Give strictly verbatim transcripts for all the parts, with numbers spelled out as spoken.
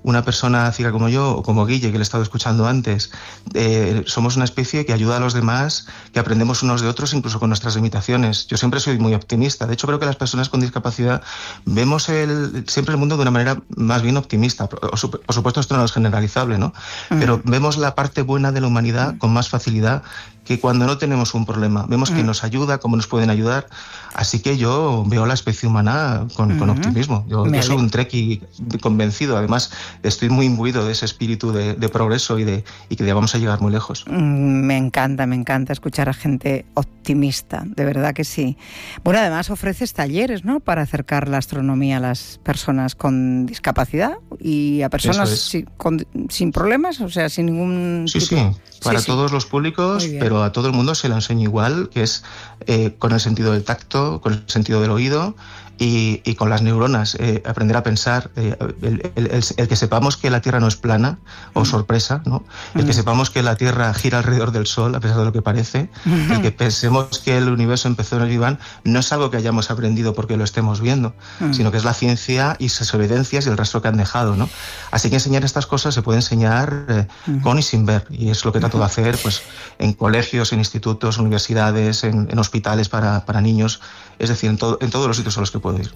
una persona ciega como yo, o como Guille, que le he estado escuchando antes, eh, somos una especie que ayuda a los demás, que aprendemos unos de otros, incluso con nuestras limitaciones. Yo siempre soy muy optimista. De hecho, creo que las personas con discapacidad vemos el, siempre el mundo de una manera más bien optimista. Por, por supuesto, esto no es generalizable, ¿no? Mm. Pero vemos la parte buena de la humanidad mm. con más facilidad que cuando no tenemos un problema. Vemos mm. quién nos ayuda, cómo nos pueden ayudar. Así que yo veo la especie humana con, mm. con optimismo. Yo, yo soy un treki convencido. Además, estoy muy imbuido de ese espíritu de, de progreso y de y que vamos a llegar muy lejos. Me encanta, me encanta escuchar a gente optimista, de verdad que sí. Bueno, además ofreces talleres, ¿no?, para acercar la astronomía a las personas con discapacidad y a personas sin, con, sin problemas, o sea, sin ningún sí, tipo... Sí, para sí, todos sí. los públicos, pero a todo el mundo se lo enseño igual, que es eh, con el sentido del tacto, con el sentido del oído, Y, y con las neuronas, eh, aprender a pensar, eh, el, el, el, el que sepamos que la Tierra no es plana, o sorpresa, ¿no? El que sepamos que la Tierra gira alrededor del Sol, a pesar de lo que parece, el que pensemos que el universo empezó en el Big Bang, no es algo que hayamos aprendido porque lo estemos viendo, sino que es la ciencia y sus evidencias y el rastro que han dejado, ¿no? Así que enseñar estas cosas se puede enseñar eh, con y sin ver, y es lo que trato de hacer pues, en colegios, en institutos, universidades, en, en hospitales para, para niños, es decir, en, todo, en todos los sitios a los que puedo ir.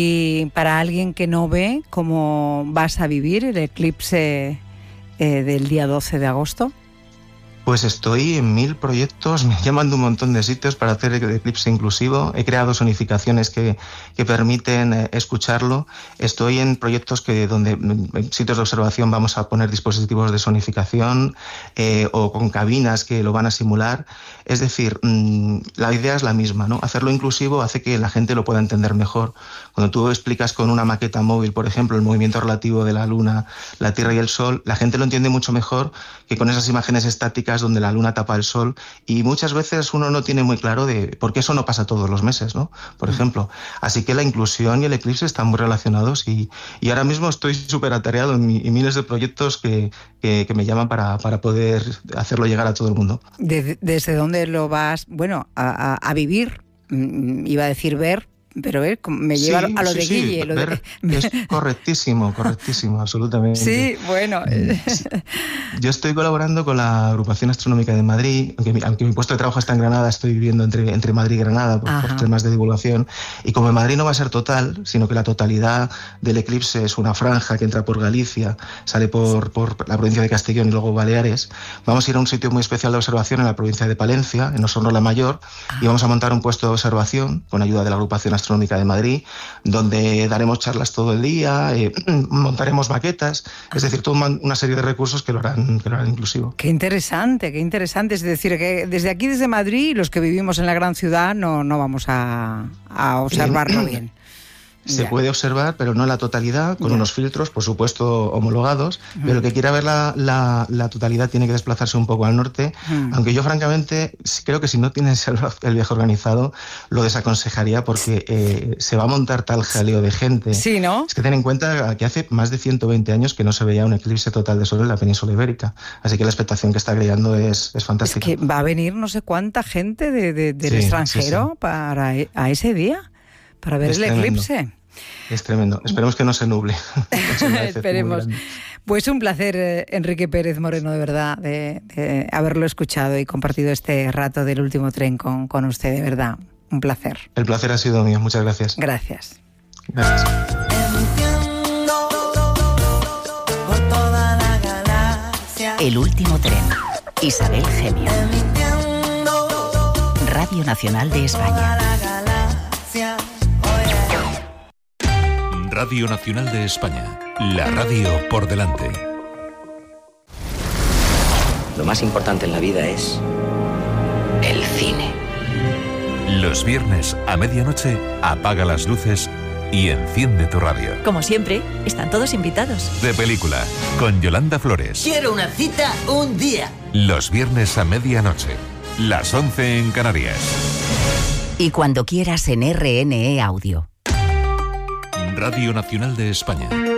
Y para alguien que no ve, ¿cómo vas a vivir el eclipse eh, del día doce de agosto? Pues estoy en mil proyectos, me llaman de un montón de sitios para hacer el eclipse inclusivo. He creado zonificaciones que, que permiten eh, escucharlo. Estoy en proyectos que donde en sitios de observación vamos a poner dispositivos de zonificación eh, o con cabinas que lo van a simular. Es decir, mmm, la idea es la misma, ¿no? Hacerlo inclusivo hace que la gente lo pueda entender mejor. Cuando tú explicas con una maqueta móvil, por ejemplo, el movimiento relativo de la Luna, la Tierra y el Sol, la gente lo entiende mucho mejor que con esas imágenes estáticas donde la Luna tapa el Sol, y muchas veces uno no tiene muy claro de por qué eso no pasa todos los meses, ¿no? Por ejemplo. Así que la inclusión y el eclipse están muy relacionados y, y ahora mismo estoy súper atareado en, mi, en miles de proyectos que, que, que me llaman para, para poder hacerlo llegar a todo el mundo. ¿Desde, desde dónde lo vas, bueno, a, a, a vivir? Iba a decir ver, pero eh, me lleva sí, a lo sí, de sí, Guille. Lo ver, de... Es correctísimo, correctísimo, absolutamente. Sí, bueno. Sí. Yo estoy colaborando con la Agrupación Astronómica de Madrid, aunque mi, aunque mi puesto de trabajo está en Granada, estoy viviendo entre, entre Madrid y Granada por, por temas de divulgación. Y como en Madrid no va a ser total, sino que la totalidad del eclipse es una franja que entra por Galicia, sale por, por la provincia de Castellón y luego Baleares, vamos a ir a un sitio muy especial de observación en la provincia de Palencia, en Osorno la Mayor, ah. y vamos a montar un puesto de observación con ayuda de la Agrupación Astronómica Astronómica de Madrid, donde daremos charlas todo el día, eh, montaremos maquetas, es decir, toda una serie de recursos que lo harán, que lo harán inclusivo. Qué interesante, qué interesante. Es decir, que desde aquí, desde Madrid, los que vivimos en la gran ciudad, no, no vamos a, a observarlo eh, bien. Se ya. puede observar, pero no en la totalidad, con ya. unos filtros, por supuesto, homologados, uh-huh. pero el que quiera ver la, la, la totalidad tiene que desplazarse un poco al norte, uh-huh. aunque yo, francamente, creo que si no tienes el, el viaje organizado, lo desaconsejaría porque eh, se va a montar tal jaleo de gente. Sí, ¿no? Es que ten en cuenta que hace más de ciento veinte años que no se veía un eclipse total de sol en la península ibérica, así que la expectación que está creando es, es fantástica. Es que va a venir no sé cuánta gente de, de, del sí, extranjero sí, sí. para a ese día, para ver es el tremendo. eclipse. Es tremendo. Esperemos que no se nuble. Esperemos. Pues un placer, eh, Enrique Pérez Moreno, de verdad, de, de haberlo escuchado y compartido este rato del último tren con, con usted, de verdad. Un placer. El placer ha sido mío. Muchas gracias. Gracias. Gracias. El último tren. Isabel Gemio. Radio Nacional de España. Radio Nacional de España, la radio por delante. Lo más importante en la vida es el cine. Los viernes a medianoche apaga las luces y enciende tu radio. Como siempre, están todos invitados. De película, con Yolanda Flores. Quiero una cita un día. Los viernes a medianoche, las once en Canarias. Y cuando quieras en R N E Audio. Radio Nacional de España.